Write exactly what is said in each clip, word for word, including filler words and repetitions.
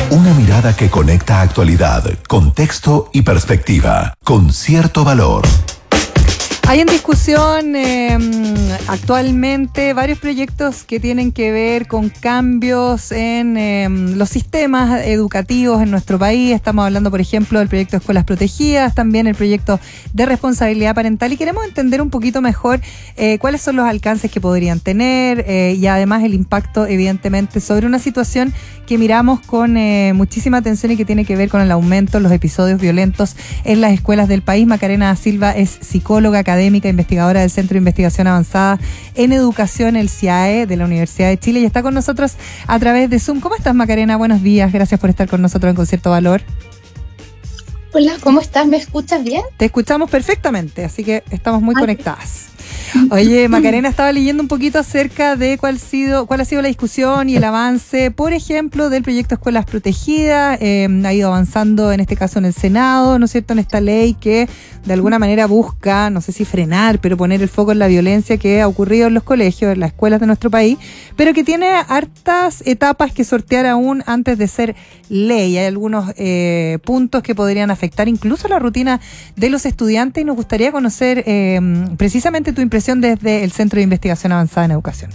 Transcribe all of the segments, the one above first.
Una mirada que conecta actualidad, contexto y perspectiva, con cierto valor. Hay en discusión eh, actualmente varios proyectos que tienen que ver con cambios en eh, los sistemas educativos en nuestro país. Estamos hablando, por ejemplo, del proyecto de Escuelas Protegidas, también el proyecto de responsabilidad parental, y queremos entender un poquito mejor eh, cuáles son los alcances que podrían tener eh, y además el impacto, evidentemente, sobre una situación que miramos con eh, muchísima atención y que tiene que ver con el aumento de los episodios violentos en las escuelas del país. Macarena Silva es psicóloga académica, investigadora del Centro de Investigación Avanzada en Educación, el C I A E, de la Universidad de Chile, y está con nosotros a través de Zoom. ¿Cómo estás, Macarena? Buenos días, gracias por estar con nosotros en Con Cierto Valor. Hola, ¿cómo estás? ¿Me escuchas bien? Te escuchamos perfectamente, así que estamos muy Ay. conectadas. Oye, Macarena, estaba leyendo un poquito acerca de cuál, sido, cuál ha sido la discusión y el avance, por ejemplo, del proyecto Escuelas Protegidas. Eh, ha ido avanzando, en este caso, en el Senado, ¿no es cierto?, en esta ley que de alguna manera busca, no sé si frenar, pero poner el foco en la violencia que ha ocurrido en los colegios, en las escuelas de nuestro país, pero que tiene hartas etapas que sortear aún antes de ser ley. Hay algunos eh, puntos que podrían afectar incluso la rutina de los estudiantes, y nos gustaría conocer eh, precisamente tu impresión desde el Centro de Investigación Avanzada en Educación.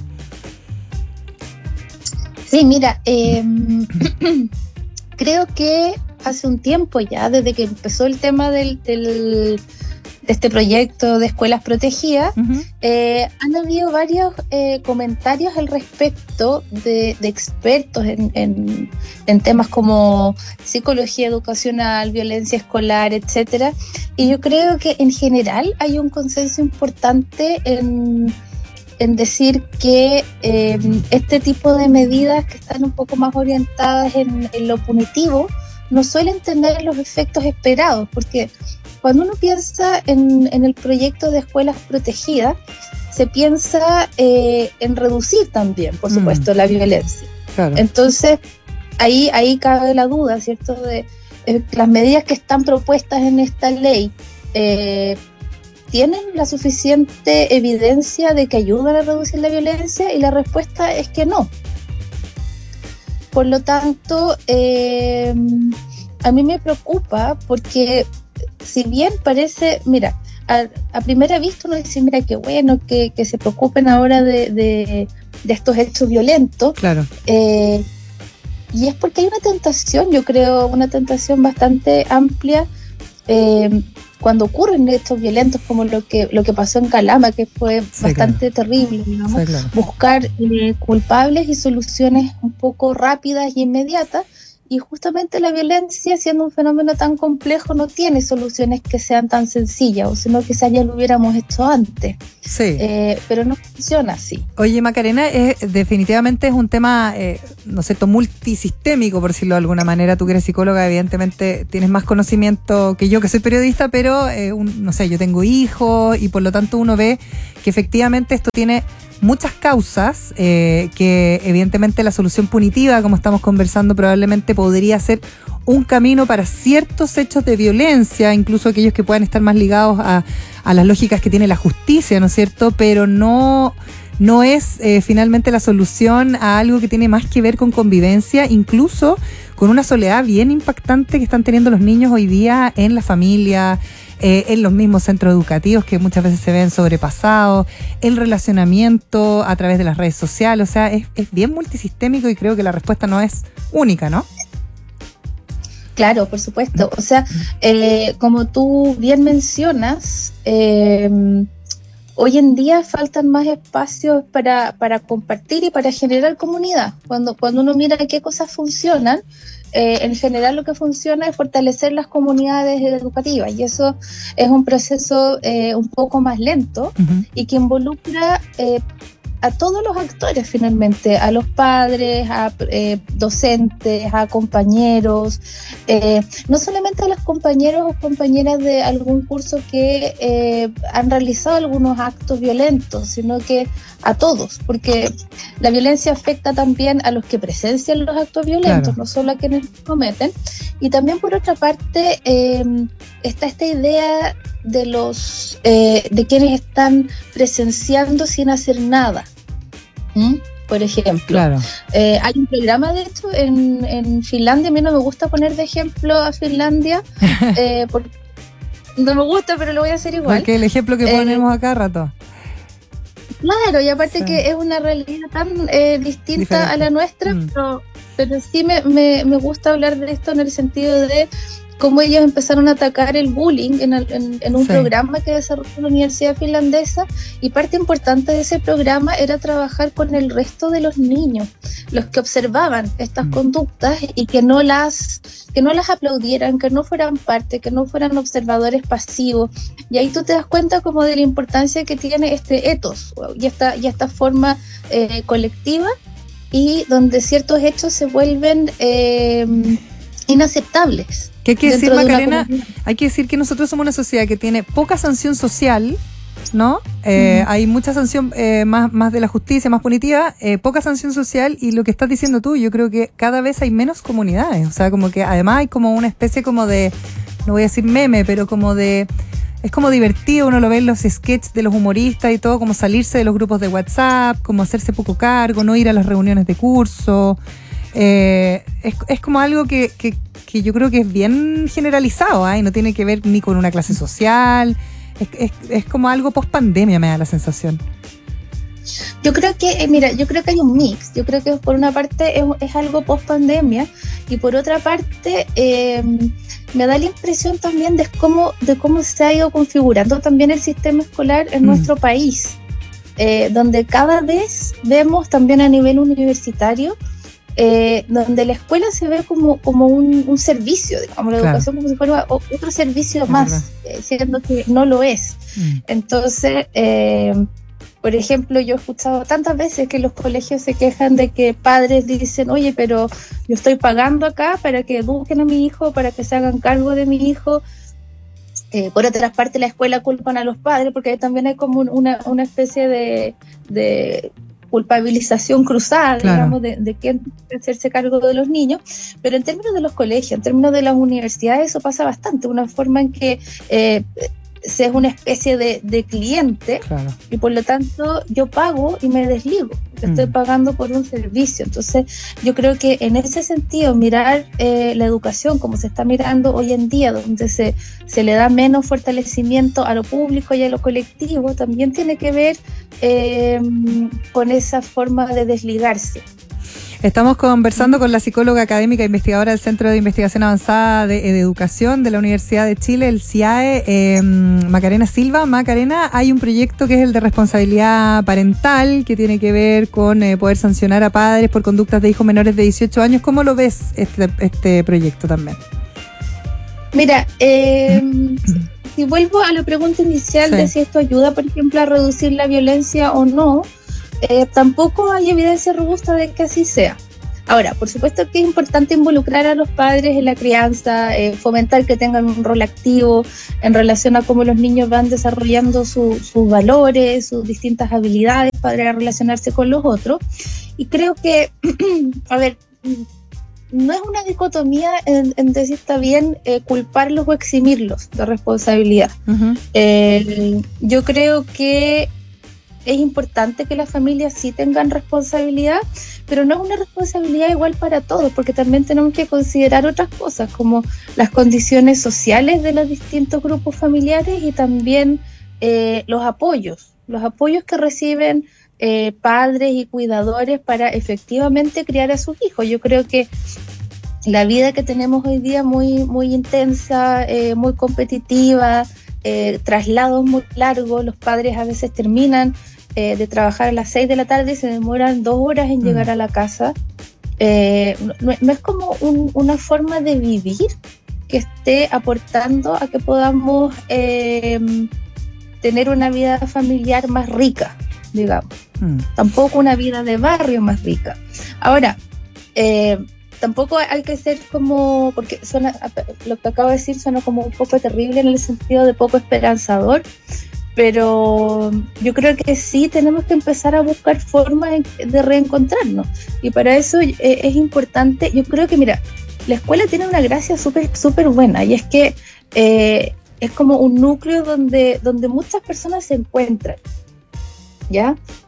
Sí, mira, eh, creo que hace un tiempo ya, desde que empezó el tema del, del, de este proyecto de escuelas protegidas, uh-huh. eh, han habido varios eh, comentarios al respecto de, de expertos en, en, en temas como psicología educacional, violencia escolar, etcétera. Y yo creo que en general hay un consenso importante en, en decir que eh, este tipo de medidas que están un poco más orientadas en, en lo punitivo no suelen tener los efectos esperados, porque cuando uno piensa en, en el proyecto de escuelas protegidas, se piensa eh, en reducir también, por supuesto, mm. la violencia. Claro. Entonces, ahí, ahí cabe la duda, ¿cierto?, de eh, las medidas que están propuestas en esta ley, eh, ¿tienen la suficiente evidencia de que ayudan a reducir la violencia? Y la respuesta es que no. Por lo tanto, eh, a mí me preocupa porque si bien parece, mira, a, a primera vista uno dice, mira, qué bueno que, que se preocupen ahora de, de, de estos hechos violentos. Claro. Eh, y es porque hay una tentación, yo creo, una tentación bastante amplia eh, cuando ocurren hechos violentos como lo que lo que pasó en Calama, que fue sí, bastante claro. terrible, digamos, sí, claro. buscar eh, culpables y soluciones un poco rápidas y inmediatas. Y justamente la violencia, siendo un fenómeno tan complejo, no tiene soluciones que sean tan sencillas, o sino que ya lo hubiéramos hecho antes. Sí. Eh, pero no funciona así. Oye, Macarena, es, definitivamente es un tema, eh, no sé, multisistémico, por decirlo de alguna manera. Tú que eres psicóloga, evidentemente tienes más conocimiento que yo, que soy periodista, pero, eh, un, no sé, yo tengo hijos y por lo tanto uno ve que efectivamente esto tiene muchas causas, eh, que evidentemente la solución punitiva, como estamos conversando, probablemente podría ser un camino para ciertos hechos de violencia, incluso aquellos que puedan estar más ligados a, a las lógicas que tiene la justicia, ¿no es cierto? Pero no, no es eh, finalmente la solución a algo que tiene más que ver con convivencia, incluso con una soledad bien impactante que están teniendo los niños hoy día en la familia, Eh, en los mismos centros educativos que muchas veces se ven sobrepasados, el relacionamiento a través de las redes sociales. O sea, es, es bien multisistémico y creo que la respuesta no es única, ¿no? Claro, por supuesto. O sea, eh, como tú bien mencionas, eh, hoy en día faltan más espacios para, para compartir y para generar comunidad. Cuando, cuando uno mira qué cosas funcionan, Eh, en general lo que funciona es fortalecer las comunidades educativas, y eso es un proceso eh, un poco más lento uh-huh. y que involucra eh, a todos los actores finalmente, a los padres, a eh, docentes, a compañeros, eh, no solamente a los compañeros o compañeras de algún curso que eh, han realizado algunos actos violentos, sino que a todos, porque la violencia afecta también a los que presencian los actos violentos, claro. no solo a quienes los cometen. Y también, por otra parte, eh, está esta idea de los eh, de quienes están presenciando sin hacer nada. ¿Mm? por ejemplo. Claro. Eh, hay un programa, de hecho, en, en Finlandia. A mí no me gusta poner de ejemplo a Finlandia, eh, porque no me gusta, pero lo voy a hacer igual. Porque el ejemplo que ponemos eh, acá rato. Claro, y aparte sí. que es una realidad tan eh, distinta Diferente. a la nuestra, mm. pero, pero sí me, me, me gusta hablar de esto en el sentido de cómo ellos empezaron a atacar el bullying en, el, en, en un sí. programa que desarrolló la Universidad Finlandesa, y parte importante de ese programa era trabajar con el resto de los niños, los que observaban estas mm. conductas y que no las que no las aplaudieran, que no fueran parte, que no fueran observadores pasivos. Y ahí tú te das cuenta como de la importancia que tiene este ethos y esta, y esta forma eh, colectiva, y donde ciertos hechos se vuelven eh, inaceptables. ¿Qué hay que decir, Macarena? De hay que decir que nosotros somos una sociedad que tiene poca sanción social, ¿no? Eh, uh-huh. Hay mucha sanción eh, más, más de la justicia, más punitiva, eh, poca sanción social, y lo que estás diciendo tú, yo creo que cada vez hay menos comunidades, o sea, como que además hay como una especie como de, no voy a decir meme, pero como de, es como divertido, uno lo ve en los sketches de los humoristas y todo, como salirse de los grupos de WhatsApp, como hacerse poco cargo, no ir a las reuniones de curso, eh, es, es como algo que, que, que yo creo que es bien generalizado, ¿eh? Y no tiene que ver ni con una clase social. Es, es, es como algo post pandemia, me da la sensación. Yo creo que, eh, mira, yo creo que hay un mix. Yo creo que por una parte es, es algo post pandemia, y por otra parte eh, me da la impresión también de cómo, de cómo se ha ido configurando también el sistema escolar en mm. nuestro país, eh, donde cada vez vemos también a nivel universitario, Eh, donde la escuela se ve como, como un, un servicio, digamos, la claro. educación como si fuera otro servicio claro. más, eh, siendo que no lo es. Mm. Entonces, eh, por ejemplo, yo he escuchado tantas veces que los colegios se quejan de que padres dicen, oye, pero yo estoy pagando acá para que eduquen a mi hijo, para que se hagan cargo de mi hijo. Eh, por otra parte, la escuela culpan a los padres, porque también hay como una, una especie de... de culpabilización cruzada, claro. digamos, de, de quién tiene que hacerse cargo de los niños, pero en términos de los colegios, en términos de las universidades, eso pasa bastante, una forma en que eh, se es una especie de, de cliente, claro. y por lo tanto yo pago y me desligo, estoy mm. pagando por un servicio. Entonces yo creo que en ese sentido mirar eh, la educación como se está mirando hoy en día, donde se, se le da menos fortalecimiento a lo público y a lo colectivo, también tiene que ver eh, con esa forma de desligarse. Estamos conversando con la psicóloga académica e investigadora del Centro de Investigación Avanzada de, de Educación de la Universidad de Chile, el C I A E, eh, Macarena Silva. Macarena, hay un proyecto que es el de responsabilidad parental, que tiene que ver con eh, poder sancionar a padres por conductas de hijos menores de dieciocho años. ¿Cómo lo ves este, este proyecto también? Mira, eh, si vuelvo a la pregunta inicial sí. de si esto ayuda, por ejemplo, a reducir la violencia o no, Eh, tampoco hay evidencia robusta de que así sea. Ahora, por supuesto que es importante involucrar a los padres en la crianza, eh, fomentar que tengan un rol activo en relación a cómo los niños van desarrollando su, sus valores, sus distintas habilidades para relacionarse con los otros. Y creo que, a ver, no es una dicotomía en, en decir está bien eh, culparlos o eximirlos de responsabilidad. Uh-huh. Eh, yo creo que es importante que las familias sí tengan responsabilidad, pero no es una responsabilidad igual para todos, porque también tenemos que considerar otras cosas, como las condiciones sociales de los distintos grupos familiares y también eh, los apoyos, los apoyos que reciben eh, padres y cuidadores para efectivamente criar a sus hijos. Yo creo que la vida que tenemos hoy día muy, muy intensa, eh, muy competitiva, Eh, traslados muy largos, los padres a veces terminan eh, de trabajar a las seis de la tarde y se demoran dos horas en mm. llegar a la casa. Eh, no, no es como un, una forma de vivir que esté aportando a que podamos eh, tener una vida familiar más rica, digamos. Mm. Tampoco una vida de barrio más rica. Ahora, eh, tampoco hay que ser como, porque suena, lo que acabo de decir suena como un poco terrible en el sentido de poco esperanzador, pero yo creo que sí tenemos que empezar a buscar formas de reencontrarnos, y para eso es importante. Yo creo que, mira, la escuela tiene una gracia súper súper buena, y es que eh, es como un núcleo donde, donde muchas personas se encuentran, ¿ya?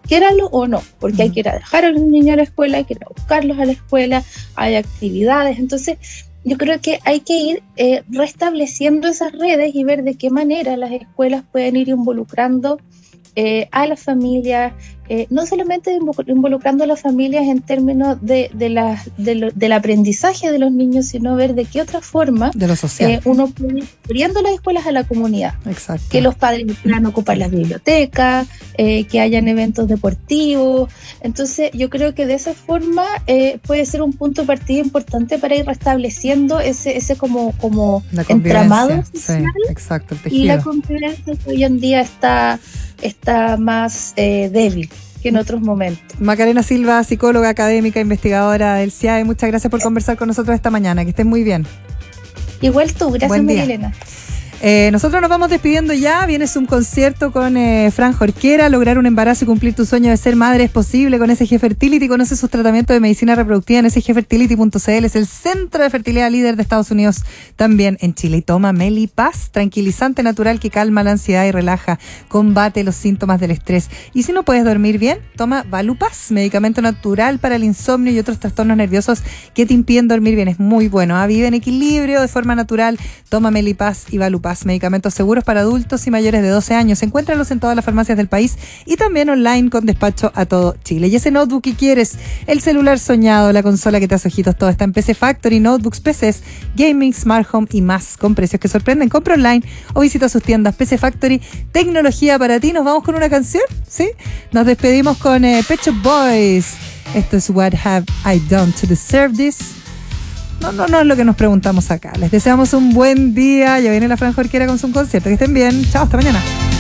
quiéralo o no, porque hay que ir a dejar a los niños a la escuela, hay que ir a buscarlos a la escuela, hay actividades, entonces yo creo que hay que ir eh, restableciendo esas redes y ver de qué manera las escuelas pueden ir involucrando eh, a las familias, eh, no solamente involucrando a las familias en términos de, de la, de lo, del aprendizaje de los niños, sino ver de qué otra forma de lo social. Eh, uno puede ir abriendo las escuelas a la comunidad. Exacto. Que los padres puedan ocupar las bibliotecas, eh, que hayan eventos deportivos. Entonces yo creo que de esa forma eh, puede ser un punto de partida importante para ir restableciendo ese, ese como, como entramado social. Sí, exacto, el y la convivencia que hoy en día está, está más eh, débil que en otros momentos. Macarena Silva, psicóloga, académica, investigadora del C I A E, muchas gracias por conversar con nosotros esta mañana, que estén muy bien. Igual tú, gracias María Elena. Eh, nosotros nos vamos despidiendo ya. Vienes un concierto con eh, Fran Jorquera. Lograr un embarazo y cumplir tu sueño de ser madre es posible con S G Fertility. Conoce sus tratamientos de medicina reproductiva en s g fertility punto c l. Es el centro de fertilidad líder de Estados Unidos, también en Chile. Y toma Melipaz, tranquilizante natural que calma la ansiedad y relaja, combate los síntomas del estrés. Y si no puedes dormir bien, toma Valupaz, medicamento natural para el insomnio y otros trastornos nerviosos que te impiden dormir bien. Es muy bueno, ¿eh? Vive en equilibrio de forma natural. Toma Melipaz y Valupaz. Medicamentos seguros para adultos y mayores de doce años. Encuéntralos en todas las farmacias del país y también online con despacho a todo Chile. Y ese notebook que quieres, el celular soñado, la consola que te hace ojitos, todo está en P C Factory, notebooks, P Cs, gaming, smart home y más, con precios que sorprenden. Compra online o visita sus tiendas. P C Factory, tecnología para ti. Nos vamos con una canción, ¿sí? Nos despedimos con eh, Pet Shop Boys. Esto es What Have I Done to Deserve This? No, no, no es lo que nos preguntamos acá. Les deseamos un buen día. Ya viene la Fran Jorquera con su concierto. Que estén bien. Chao, hasta mañana.